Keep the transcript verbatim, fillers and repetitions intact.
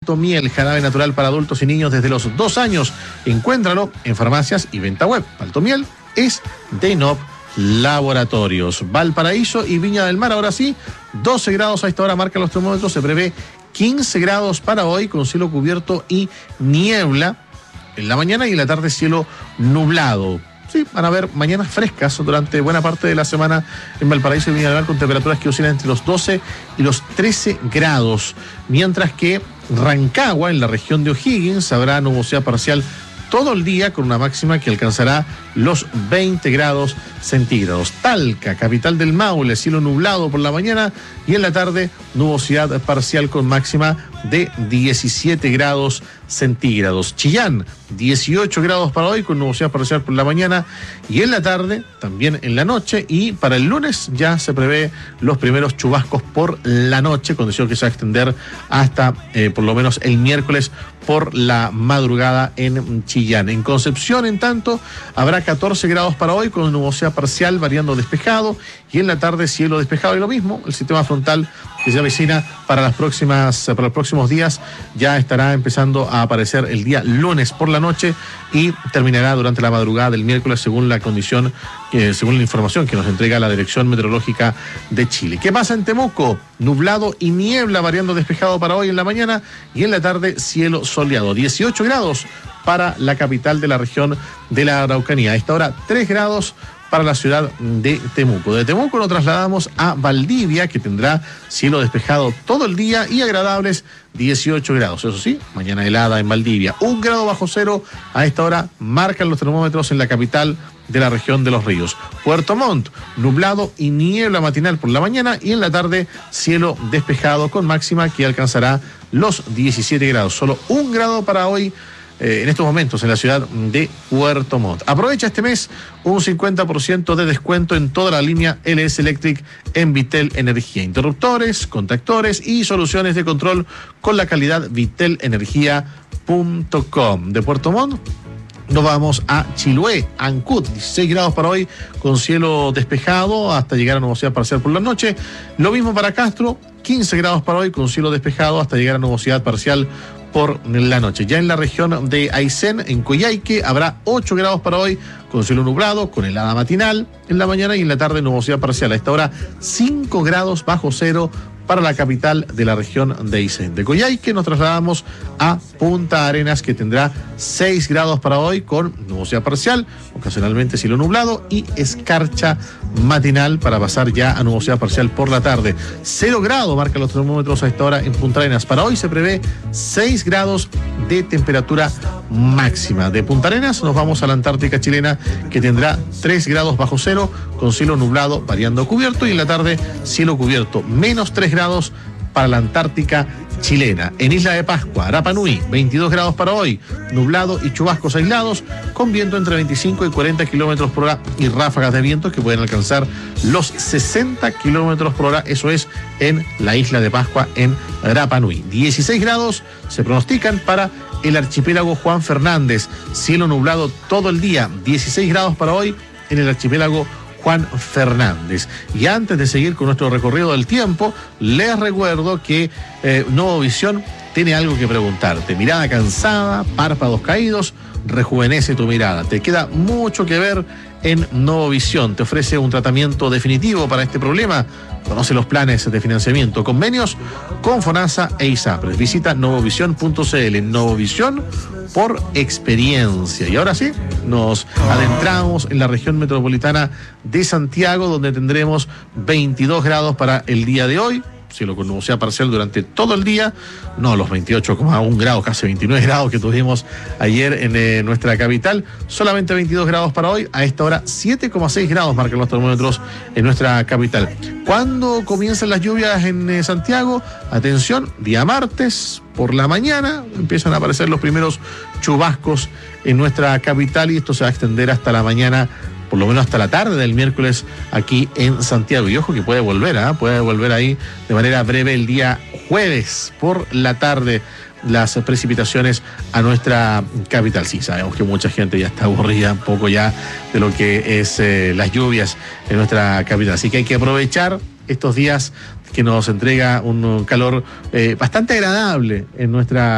Paltomiel, jarabe natural para adultos y niños desde los dos años. Encuéntralo en farmacias y venta web. Paltomiel es de N O P Laboratorios. Valparaíso y Viña del Mar, ahora sí, doce grados a esta hora marcan los termómetros. Se prevé quince grados para hoy con cielo cubierto y niebla en la mañana y en la tarde cielo nublado. Sí, van a haber mañanas frescas durante buena parte de la semana en Valparaíso y Viña del Mar con temperaturas que oscilan entre los doce y los trece grados. Mientras que Rancagua, en la región de O'Higgins, habrá nubosidad parcial todo el día con una máxima que alcanzará los veinte grados centígrados. Talca, capital del Maule, cielo nublado por la mañana y en la tarde nubosidad parcial con máxima de diecisiete grados centígrados. Chillán, dieciocho grados para hoy con nubosidad parcial por la mañana y en la tarde, también en la noche, y para el lunes ya se prevé los primeros chubascos por la noche, condición que se va a extender hasta eh, por lo menos el miércoles por la madrugada en Chillán. En Concepción, en tanto, habrá catorce grados para hoy con nubosidad parcial variando despejado y en la tarde cielo despejado y lo mismo, el sistema frontal que se avecina para las próximas, para los próximos días ya estará empezando a aparecer el día lunes por la noche y terminará durante la madrugada del miércoles según la condición, eh, según la información que nos entrega la Dirección Meteorológica de Chile. ¿Qué pasa en Temuco? Nublado y niebla variando despejado para hoy en la mañana y en la tarde cielo soleado. dieciocho grados para la capital de la región de la Araucanía. A esta hora tres grados para la ciudad de Temuco. De Temuco nos trasladamos a Valdivia, que tendrá cielo despejado todo el día y agradables dieciocho grados. Eso sí, mañana helada en Valdivia. Un grado bajo cero a esta hora marcan los termómetros en la capital de la región de Los Ríos. Puerto Montt, nublado y niebla matinal por la mañana y en la tarde cielo despejado con máxima que alcanzará los diecisiete grados. Solo un grado para hoy Eh, en estos momentos en la ciudad de Puerto Montt. Aprovecha este mes un cincuenta por ciento de descuento en toda la línea L S Electric en Vitel Energía. Interruptores, contactores y soluciones de control con la calidad vitel energía punto com. De Puerto Montt nos vamos a Chiloé, Ancud, dieciséis grados para hoy con cielo despejado hasta llegar a nubosidad parcial por la noche. Lo mismo para Castro, quince grados para hoy con cielo despejado hasta llegar a nubosidad parcial por la noche. Ya en la región de Aysén, en Coyhaique, habrá ocho grados para hoy con cielo nublado, con helada matinal en la mañana y en la tarde nubosidad parcial. A esta hora cinco grados bajo cero para la capital de la región de Aysén. De Coyhaique nos trasladamos a Punta Arenas, que tendrá seis grados para hoy con nubosidad parcial, ocasionalmente cielo nublado y escarcha matinal para pasar ya a nubosidad parcial por la tarde. Cero grados marcan los termómetros a esta hora en Punta Arenas. Para hoy se prevé seis grados de temperatura máxima. De Punta Arenas nos vamos a la Antártica chilena, que tendrá tres grados bajo cero con cielo nublado variando cubierto y en la tarde cielo cubierto, menos tres grados para la Antártica chilena. En Isla de Pascua, Rapa Nui, veintidós grados para hoy, nublado y chubascos aislados, con viento entre veinticinco y cuarenta kilómetros por hora y ráfagas de vientos que pueden alcanzar los sesenta kilómetros por hora. Eso es en la Isla de Pascua, en Rapa Nui. dieciséis grados se pronostican para el archipiélago Juan Fernández, cielo nublado todo el día, dieciséis grados para hoy en el archipiélago Juan Fernández. Y antes de seguir con nuestro recorrido del tiempo, les recuerdo que eh, Novovisión tiene algo que preguntarte. Mirada cansada, párpados caídos, rejuvenece tu mirada. Te queda mucho que ver en Novovisión. Te ofrece un tratamiento definitivo para este problema. Conoce los planes de financiamiento, convenios con FONASA e ISAPRES. Visita novovisión punto cl. Novovisión por experiencia. Y ahora sí, nos adentramos en la región metropolitana de Santiago, donde tendremos veintidós grados para el día de hoy. Cielo con nubosidad parcial durante todo el día, no los veintiocho coma uno grados, casi veintinueve grados que tuvimos ayer en eh, nuestra capital, solamente veintidós grados para hoy. A esta hora siete coma seis grados marcan los termómetros en nuestra capital. ¿Cuándo comienzan las lluvias en eh, Santiago? Atención, día martes por la mañana empiezan a aparecer los primeros chubascos en nuestra capital y esto se va a extender hasta la mañana, por lo menos hasta la tarde del miércoles aquí en Santiago. Y ojo que puede volver, ¿eh? puede volver ahí de manera breve el día jueves por la tarde las precipitaciones a nuestra capital. Sí, sabemos que mucha gente ya está aburrida un poco ya de lo que es eh, las lluvias en nuestra capital. Así que hay que aprovechar estos días que nos entrega un calor eh, bastante agradable en nuestra